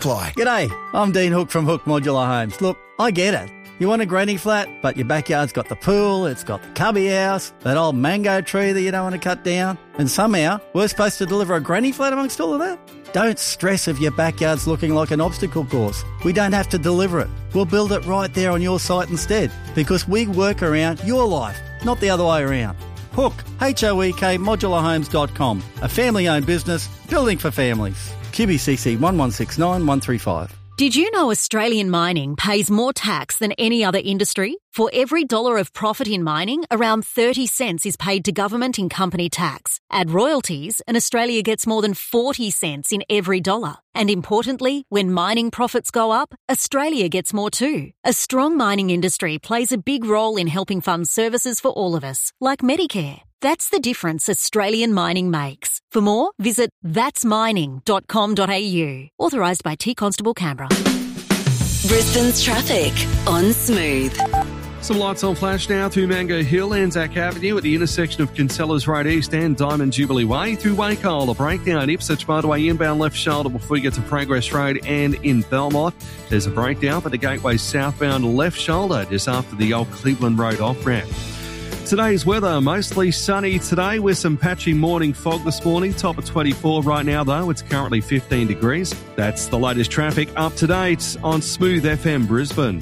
Apply. G'day, I'm Dean Hook from Hook Modular Homes. Look, I get it. You want a granny flat, but your backyard's got the pool, it's got the cubby house, that old mango tree that you don't want to cut down, and somehow we're supposed to deliver a granny flat amongst all of that? Don't stress if your backyard's looking like an obstacle course. We don't have to deliver it. We'll build it right there on your site instead, because we work around your life, not the other way around. Hook, H-O-E-K, modularhomes.com, a family-owned business, building for families. QBCC 1169 135. Did you know Australian mining pays more tax than any other industry? For every dollar of profit in mining, around 30 cents is paid to government in company tax. Add royalties, and Australia gets more than 40 cents in every dollar. And importantly, when mining profits go up, Australia gets more too. A strong mining industry plays a big role in helping fund services for all of us, like Medicare. That's the difference Australian mining makes. For more, visit thatsmining.com.au. Authorised by T Constable Canberra. Brisbane's traffic on Smooth. Some lights on flash now through Mango Hill, Anzac Avenue at the intersection of Kinsellas Road East and Diamond Jubilee Way. Through Wacol, a breakdown Ipswich Motorway inbound left shoulder before you get to Progress Road, and in Belmont there's a breakdown at the Gateway southbound left shoulder just after the old Cleveland Road off-ramp. Today's weather, mostly sunny today with some patchy morning fog this morning. Top of 24 right now, though. It's currently 15 degrees. That's the latest traffic up to date on Smooth FM Brisbane.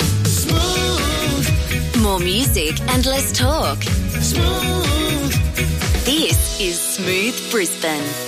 Smooth. More music and less talk. Smooth. This is Smooth Brisbane.